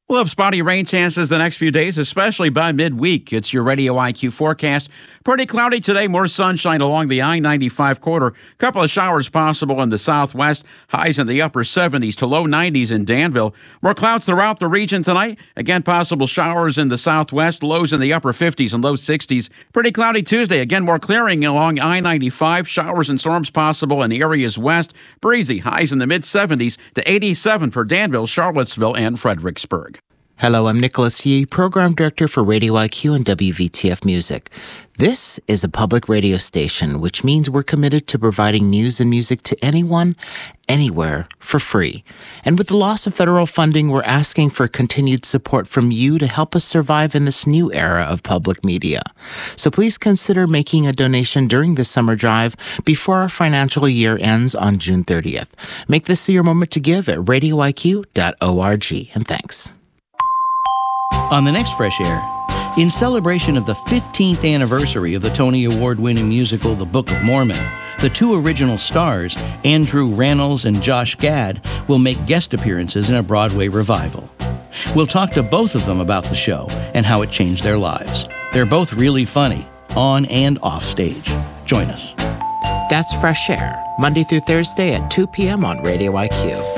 We'll have spotty rain chances the next few days, especially by midweek. It's your Radio IQ forecast. Pretty cloudy today, more sunshine along the I-95 corridor. Couple of showers possible in the southwest. Highs in the upper 70s to low 90s in Danville. More clouds throughout the region tonight. Again, possible showers in the southwest. Lows in the upper 50s and low 60s. Pretty cloudy Tuesday. Again, more clearing along I-95. Showers and storms possible in areas west. Breezy. Highs in the mid-70s to 87 for Danville, Charlottesville, and Fredericksburg. Hello, I'm Nicholas Yee, Program Director for Radio IQ and WVTF Music. This is a public radio station, which means we're committed to providing news and music to anyone, anywhere, for free. And with the loss of federal funding, we're asking for continued support from you to help us survive in this new era of public media. So please consider making a donation during the summer drive before our financial year ends on June 30th. Make this your moment to give at radioiq.org. And thanks. On the next Fresh Air, in celebration of the 15th anniversary of the Tony Award-winning musical The Book of Mormon, the two original stars, Andrew Rannells and Josh Gad, will make guest appearances in a Broadway revival. We'll talk to both of them about the show and how it changed their lives. They're both really funny, on and off stage. Join us. That's Fresh Air, Monday through Thursday at 2 p.m. on Radio IQ.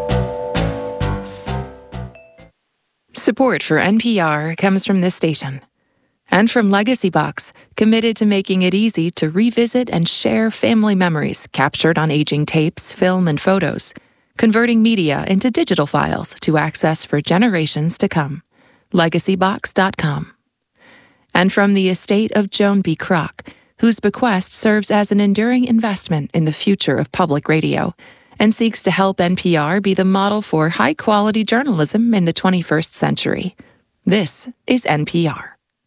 Support for NPR comes from this station and from Legacy Box, committed to making it easy to revisit and share family memories captured on aging tapes, film, and photos, converting media into digital files to access for generations to come. LegacyBox.com. And from the estate of Joan B. Kroc, whose bequest serves as an enduring investment in the future of public radio and seeks to help NPR be the model for high-quality journalism in the 21st century. This is NPR.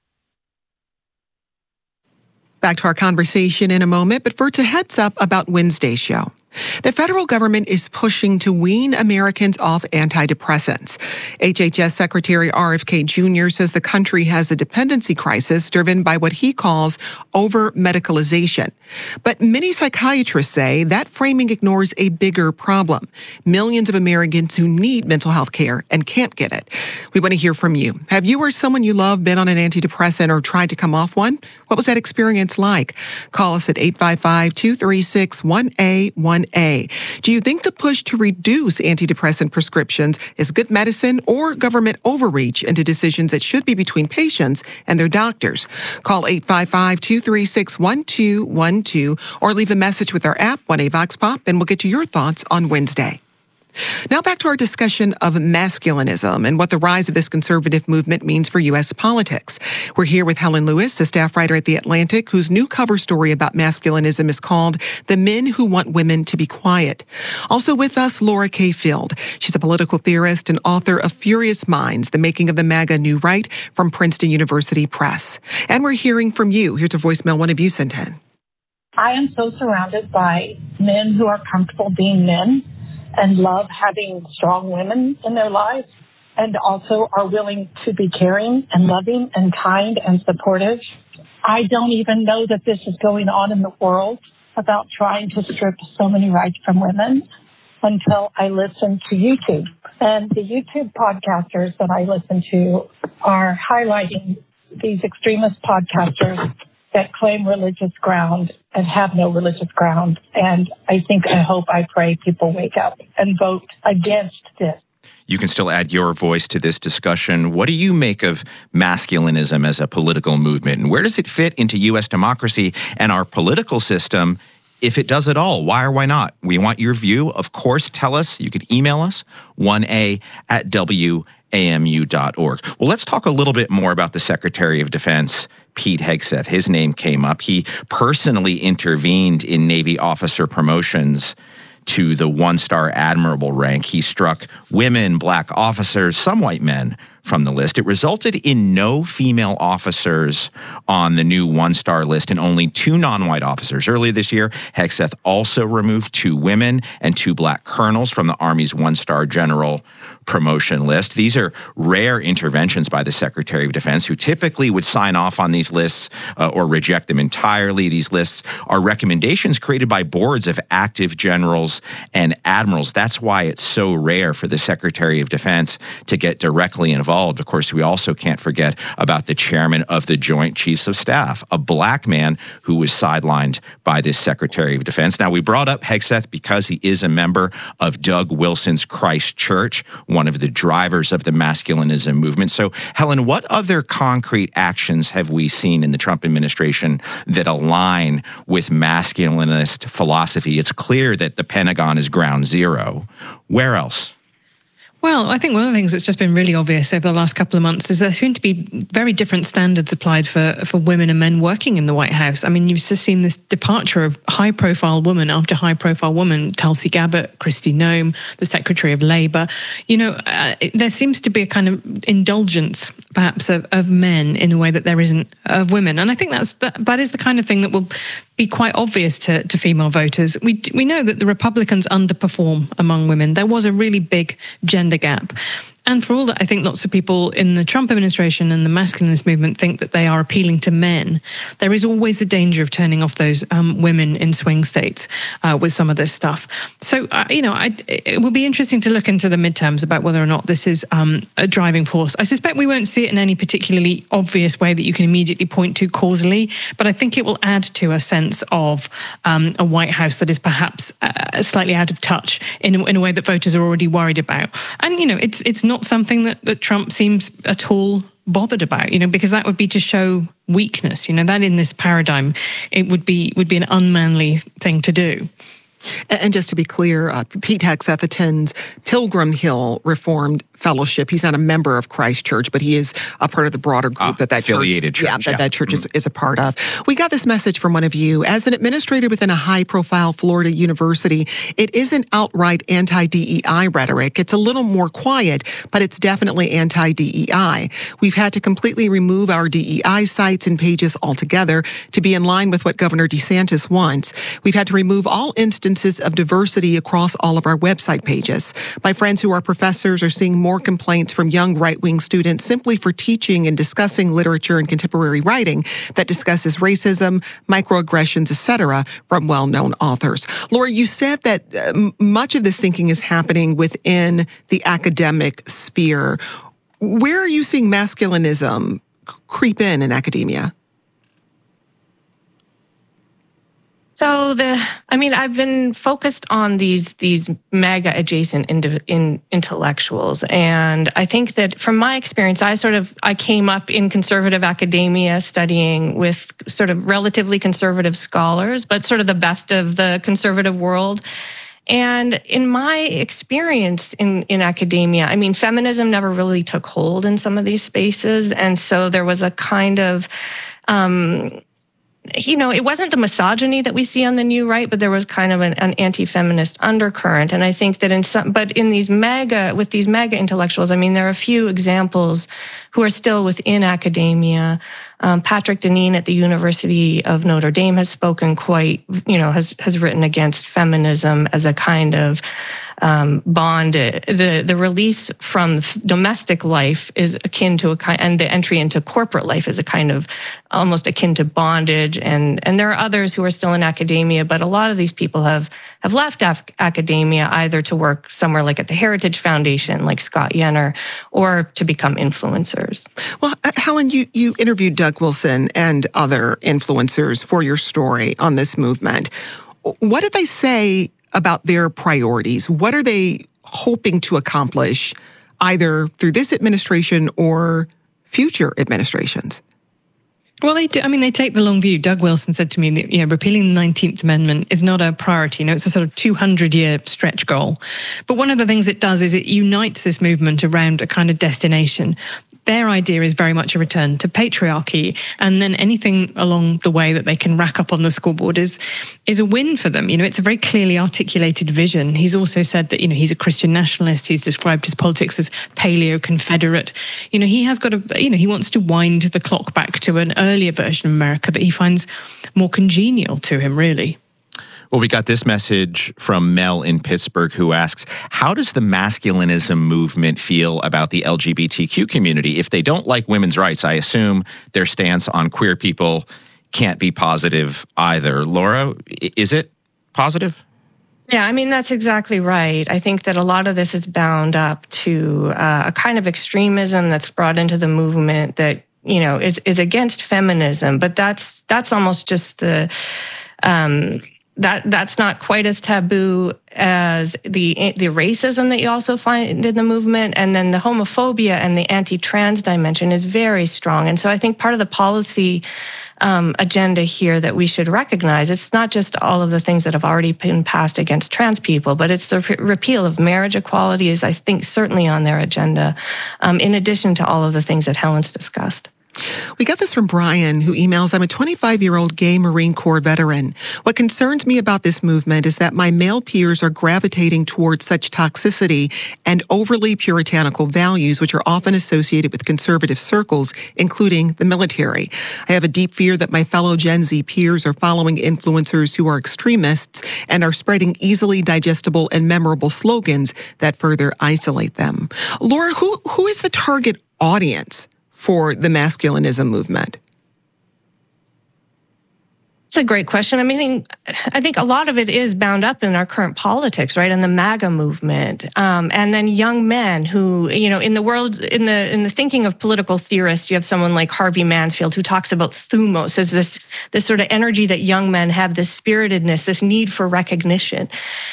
Back to our conversation in a moment, but first a heads up about Wednesday's show. The federal government is pushing to wean Americans off antidepressants. HHS Secretary RFK Jr. says the country has a dependency crisis driven by what he calls over-medicalization. But many psychiatrists say that framing ignores a bigger problem: millions of Americans who need mental health care and can't get it. We want to hear from you. Have you or someone you love been on an antidepressant or tried to come off one? What was that experience like? Call us at 855-236-1A1A. Do you think the push to reduce antidepressant prescriptions is good medicine or government overreach into decisions that should be between patients and their doctors? Call 855-236-1212 or leave a message with our app, 1A Vox Pop, and we'll get to your thoughts on Wednesday. Now back to our discussion of masculinism and what the rise of this conservative movement means for U.S. politics. We're here with Helen Lewis, a staff writer at The Atlantic, whose new cover story about masculinism is called The Men Who Want Women to Be Quiet. Also with us, Laura K. Field. She's a political theorist and author of Furious Minds, The Making of the MAGA New Right from Princeton University Press. And we're hearing from you. Here's a voicemail one of you sent in. I am so surrounded by men who are comfortable being men and love having strong women in their lives, and also are willing to be caring and loving and kind and supportive. I don't even know that this is going on in the world about trying to strip so many rights from women until I listen to YouTube. And the YouTube podcasters that I listen to are highlighting these extremist podcasters that claim religious ground and have no religious ground. And I hope, I pray people wake up and vote against this. You can still add your voice to this discussion. What do you make of masculinism as a political movement? And where does it fit into U.S. democracy and our political system, if it does at all? Why or why not? We want your view. Of course, tell us. You could email us, 1A@WAMU.org. Well, let's talk a little bit more about the Secretary of Defense, Pete Hegseth. His name came up. He personally intervened in Navy officer promotions to the one-star admiral rank. He struck women, black officers, some white men from the list. It resulted in no female officers on the new one-star list and only 2 non-white officers. Earlier this year, Hegseth also removed 2 women and 2 black colonels from the Army's one-star general promotion list. These are rare interventions by the Secretary of Defense, who typically would sign off on these lists or reject them entirely. These lists are recommendations created by boards of active generals and admirals. That's why it's so rare for the Secretary of Defense to get directly involved. Of course, we also can't forget about the chairman of the Joint Chiefs of Staff, a black man who was sidelined by this Secretary of Defense. Now, we brought up Hegseth because he is a member of Doug Wilson's Christ Church, one of the drivers of the masculinism movement. So, Helen, what other concrete actions have we seen in the Trump administration that align with masculinist philosophy? It's clear that the Pentagon is ground zero. Where else? Well, I think one of the things that's just been really obvious over the last couple of months is there seem to be very different standards applied for women and men working in the White House. I mean, you've just seen this departure of high-profile woman after high-profile woman, Tulsi Gabbard, Kristi Noem, the Secretary of Labor. You know, there seems to be a kind of indulgence, perhaps, of men in a way that there isn't of women. And I think that is the kind of thing that will be quite obvious to female voters. We know that the Republicans underperform among women. There was a really big gender gap. And for all that, I think lots of people in the Trump administration and the masculinist movement think that they are appealing to men. There is always the danger of turning off those women in swing states with some of this stuff. So, it will be interesting to look into the midterms about whether or not this is a driving force. I suspect we won't see it in any particularly obvious way that you can immediately point to causally, but I think it will add to a sense of a White House that is perhaps slightly out of touch in a way that voters are already worried about. And, it's not something that Trump seems at all bothered about, because that would be to show weakness. That in this paradigm, it would be an unmanly thing to do. And just to be clear, Pete Hegseth attends Pilgrim Hill Reformed Fellowship. He's not a member of Christ Church, but he is a part of the broader group that affiliated church. That church is a part of. We got this message from one of you. As an administrator within a high-profile Florida university, it isn't outright anti-DEI rhetoric. It's a little more quiet, but it's definitely anti-DEI. We've had to completely remove our DEI sites and pages altogether to be in line with what Governor DeSantis wants. We've had to remove all instances of diversity across all of our website pages. My friends who are professors are seeing more complaints from young right-wing students simply for teaching and discussing literature and contemporary writing that discusses racism, microaggressions, etc., from well-known authors. Laura, you said that much of this thinking is happening within the academic sphere. Where are you seeing masculinism creep in academia? So I've been focused on these MAGA adjacent intellectuals, and I think that from my experience, I came up in conservative academia, studying with sort of relatively conservative scholars, but sort of the best of the conservative world. And in my experience in academia, feminism never really took hold in some of these spaces, and so there was a kind of it wasn't the misogyny that we see on the new right, but there was kind of an anti-feminist undercurrent. And I think that with these MAGA intellectuals, there are a few examples who are still within academia. Patrick Deneen at the University of Notre Dame has spoken has written against feminism as a kind of bond. The release from domestic life is akin to and the entry into corporate life is a kind of almost akin to bondage. And there are others who are still in academia, but a lot of these people have left academia either to work somewhere like at the Heritage Foundation, like Scott Yenor, or to become influencers. Well, Helen, you interviewed Doug Wilson and other influencers for your story on this movement. What did they say about their priorities? What are they hoping to accomplish either through this administration or future administrations? Well, they do. They take the long view. Doug Wilson said to me that, repealing the 19th Amendment is not a priority. It's a sort of 200-year stretch goal. But one of the things it does is it unites this movement around a kind of destination. their idea is very much a return to patriarchy. And then anything along the way that they can rack up on the scoreboard is a win for them. It's a very clearly articulated vision. He's also said that, he's a Christian nationalist. He's described his politics as paleo-Confederate. He has got he wants to wind the clock back to an earlier version of America that he finds more congenial to him, really. Well, we got this message from Mel in Pittsburgh who asks, how does the masculinism movement feel about the LGBTQ community? If they don't like women's rights, I assume their stance on queer people can't be positive either. Laura, is it positive? Yeah, that's exactly right. I think that a lot of this is bound up to a kind of extremism that's brought into the movement that, is against feminism. But that's almost just the... That's not quite as taboo as the racism that you also find in the movement, and then the homophobia and the anti-trans dimension is very strong. And so I think part of the policy agenda here that we should recognize, it's not just all of the things that have already been passed against trans people, but it's the repeal of marriage equality is, I think, certainly on their agenda, in addition to all of the things that Helen's discussed. We got this from Brian, who emails, I'm a 25-year-old gay Marine Corps veteran. What concerns me about this movement is that my male peers are gravitating towards such toxicity and overly puritanical values, which are often associated with conservative circles, including the military. I have a deep fear that my fellow Gen Z peers are following influencers who are extremists and are spreading easily digestible and memorable slogans that further isolate them. Laura, who is the target audience for the masculinism movement? It's a great question. I think a lot of it is bound up in our current politics, right? And the MAGA movement, and then young men who, in the world, in the thinking of political theorists, you have someone like Harvey Mansfield who talks about thumos as this sort of energy that young men have, this spiritedness, this need for recognition.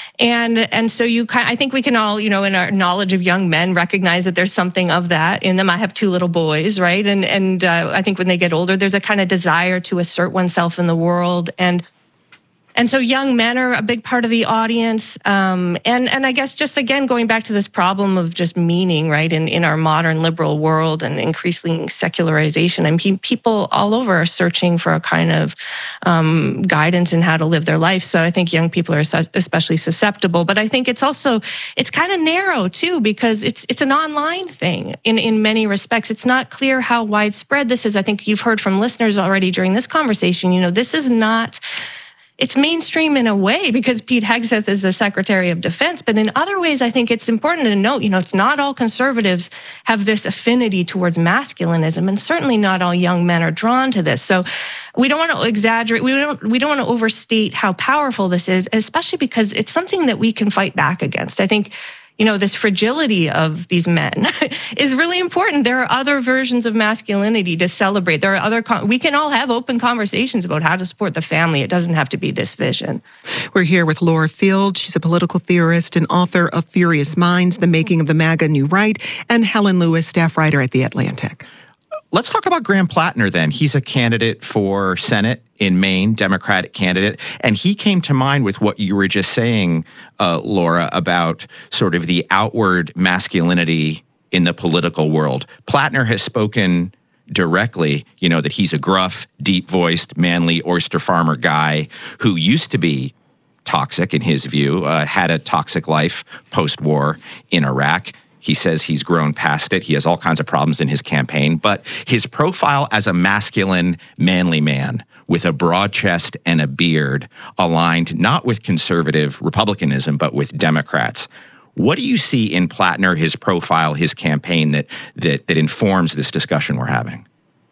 And so I think we can all, in our knowledge of young men, recognize that there's something of that in them. I have 2 little boys, right? And I think when they get older, there's a kind of desire to assert oneself in the world. And so young men are a big part of the audience. And I guess just, again, going back to this problem of just meaning, right, in our modern liberal world and increasing secularization, people all over are searching for a kind of guidance in how to live their life. So I think young people are especially susceptible. But I think it's kind of narrow, too, because it's an online thing in many respects. It's not clear how widespread this is. I think you've heard from listeners already during this conversation, this is not... It's mainstream in a way because Pete Hegseth is the Secretary of Defense, but in other ways, I think it's important to note, it's not all conservatives have this affinity towards masculinism, and certainly not all young men are drawn to this. So we don't want to exaggerate. We don't want to overstate how powerful this is, especially because it's something that we can fight back against. I think, this fragility of these men is really important. There are other versions of masculinity to celebrate. There are we can all have open conversations about how to support the family. It doesn't have to be this vision. We're here with Laura Field. She's a political theorist and author of Furious Minds, The Making of the MAGA New Right, and Helen Lewis, staff writer at The Atlantic. Let's talk about Graham Plattner then. He's a candidate for Senate in Maine, Democratic candidate. And he came to mind with what you were just saying, Laura, about sort of the outward masculinity in the political world. Plattner has spoken directly, that he's a gruff, deep-voiced, manly oyster farmer guy who used to be toxic in his view, had a toxic life post-war in Iraq. He says he's grown past it. He has all kinds of problems in his campaign, but his profile as a masculine, manly man with a broad chest and a beard aligned not with conservative republicanism, but with Democrats. What do you see in Plattner, his profile, his campaign that informs this discussion we're having?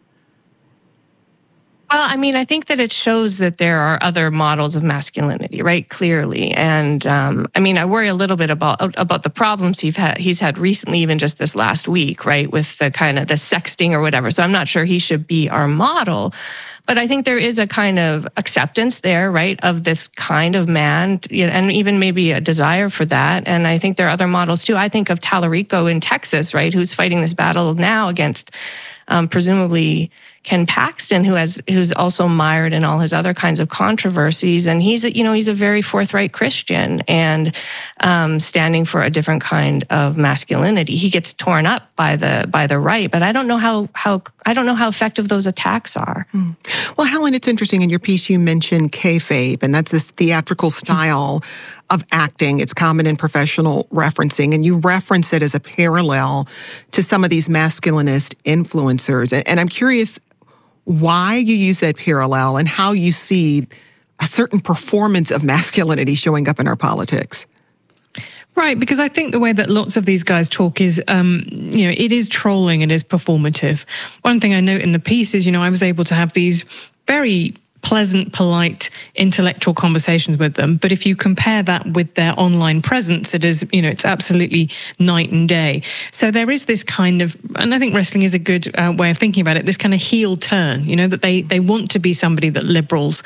Well, I think that it shows that there are other models of masculinity, right? Clearly. And I worry a little bit about the problems he's had recently, even just this last week, right? With the kind of the sexting or whatever. So I'm not sure he should be our model. But I think there is a kind of acceptance there, right, of this kind of man, and even maybe a desire for that. And I think there are other models too. I think of Tallarico in Texas, right, who's fighting this battle now against presumably Ken Paxton, who's also mired in all his other kinds of controversies, and he's a very forthright Christian and standing for a different kind of masculinity. He gets torn up by the right, but I don't know how effective those attacks are. Well, Helen, it's interesting. In your piece, you mentioned kayfabe, and that's this theatrical style of acting. It's common in professional referencing, and you reference it as a parallel to some of these masculinist influencers. And I'm curious why you use that parallel and how you see a certain performance of masculinity showing up in our politics. Right, because I think the way that lots of these guys talk is, it is trolling, it is performative. One thing I note in the piece is, I was able to have these very pleasant, polite, intellectual conversations with them. But if you compare that with their online presence, it is, it's absolutely night and day. So there is this kind of, and I think wrestling is a good way of thinking about it, this kind of heel turn, that they want to be somebody that liberals,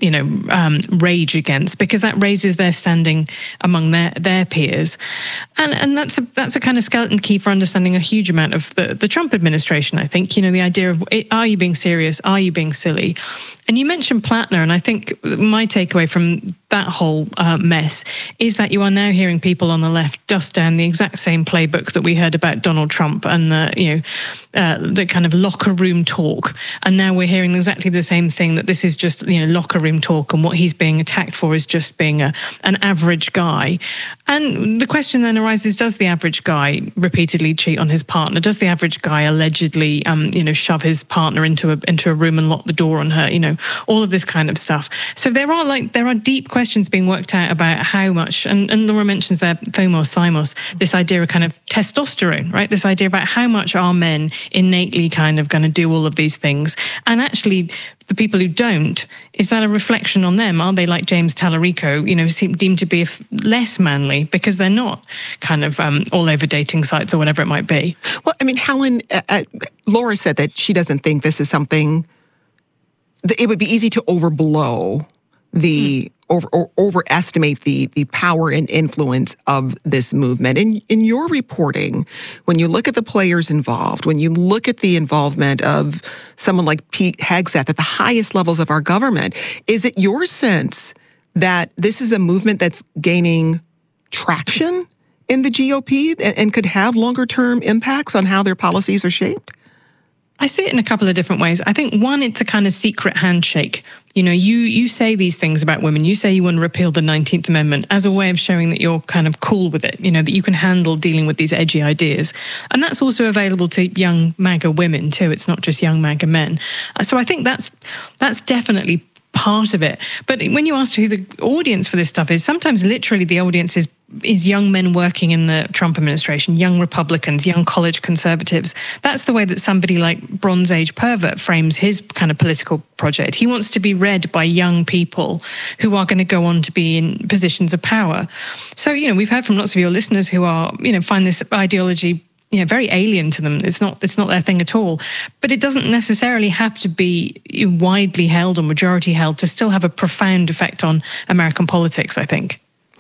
rage against, because that raises their standing among their peers. And that's a kind of skeleton key for understanding a huge amount of the Trump administration, I think. The idea of, are you being serious? Are you being silly? And you mentioned Plattner, and I think my takeaway from that whole mess is that you are now hearing people on the left dust down the exact same playbook that we heard about Donald Trump and the kind of locker room talk. And now we're hearing exactly the same thing, that this is just locker room talk, and what he's being attacked for is just being an average guy. And the question then arises: does the average guy repeatedly cheat on his partner? Does the average guy allegedly shove his partner into a room and lock the door on her? All of this kind of stuff. So there are deep questions being worked out about how much, and Laura mentions there thymos, this idea of kind of testosterone, right? This idea about how much are men innately kind of going to do all of these things. And actually, the people who don't, is that a reflection on them? Are they like James Tallarico, deemed to be less manly because they're not kind of all over dating sites or whatever it might be? Well, I mean, Helen, Laura said that she doesn't think this is something that it would be easy to overblow or overestimate the power and influence of this movement. In your reporting, when you look at the players involved, when you look at the involvement of someone like Pete Hegseth at the highest levels of our government, is it your sense that this is a movement that's gaining traction in the GOP and could have longer-term impacts on how their policies are shaped? I see it in a couple of different ways. I think one, it's a kind of secret handshake. You say these things about women. You say you want to repeal the 19th Amendment as a way of showing that you're kind of cool with it, that you can handle dealing with these edgy ideas. And that's also available to young MAGA women too. It's not just young MAGA men. So I think that's definitely part of it. But when you ask who the audience for this stuff is, sometimes literally the audience is young men working in the Trump administration, young Republicans, young college conservatives. That's the way that somebody like Bronze Age Pervert frames his kind of political project. He wants to be read by young people who are going to go on to be in positions of power. So, we've heard from lots of your listeners who are, find this ideology very alien to them. It's not their thing at all. But it doesn't necessarily have to be widely held or majority held to still have a profound effect on American politics, I think.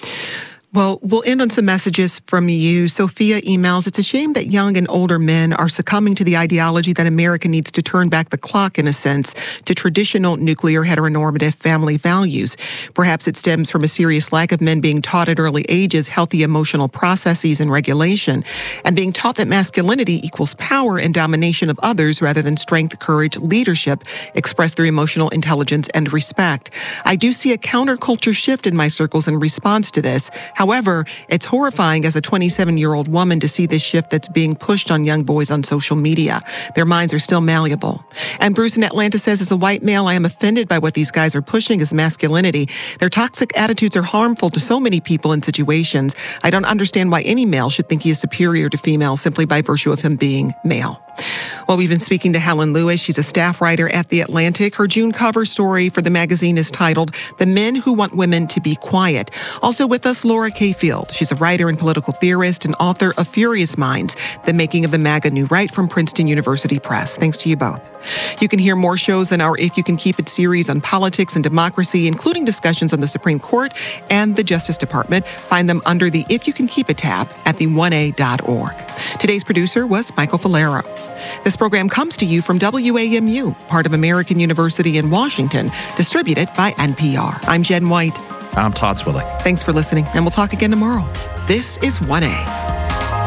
Well, we'll end on some messages from you. Sophia emails, it's a shame that young and older men are succumbing to the ideology that America needs to turn back the clock, in a sense, to traditional nuclear heteronormative family values. Perhaps it stems from a serious lack of men being taught at early ages healthy emotional processes and regulation, and being taught that masculinity equals power and domination of others rather than strength, courage, leadership expressed through emotional intelligence and respect. I do see a counterculture shift in my circles in response to this. However, it's horrifying as a 27-year-old woman to see this shift that's being pushed on young boys on social media. Their minds are still malleable. And Bruce in Atlanta says, as a white male, I am offended by what these guys are pushing as masculinity. Their toxic attitudes are harmful to so many people and situations. I don't understand why any male should think he is superior to female simply by virtue of him being male. Well, we've been speaking to Helen Lewis. She's a staff writer at The Atlantic. Her June cover story for the magazine is titled The Men Who Want Women to Be Quiet. Also with us, Laura Kayfield. She's a writer and political theorist and author of Furious Minds, The Making of the MAGA New Right from Princeton University Press. Thanks to you both. You can hear more shows in our If You Can Keep It series on politics and democracy, including discussions on the Supreme Court and the Justice Department. Find them under the If You Can Keep It tab at the1a.org. Today's producer was Michael Valero. This program comes to you from WAMU, part of American University in Washington, distributed by NPR. I'm Jen White. I'm Todd Swillick. Thanks for listening, and we'll talk again tomorrow. This is 1A.